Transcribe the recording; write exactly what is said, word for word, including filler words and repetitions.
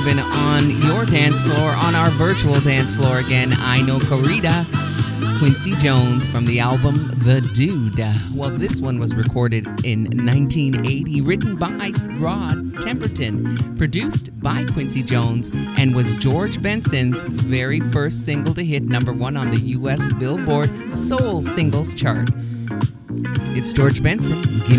moving on your dance floor, on our virtual dance floor again. I Know Corrida, Quincy Jones from the album The Dude. Well, this one was recorded in nineteen eighty, written by Rod Temperton, produced by Quincy Jones, and was George Benson's very first single to hit number one on the U S Billboard Soul Singles Chart. It's George Benson.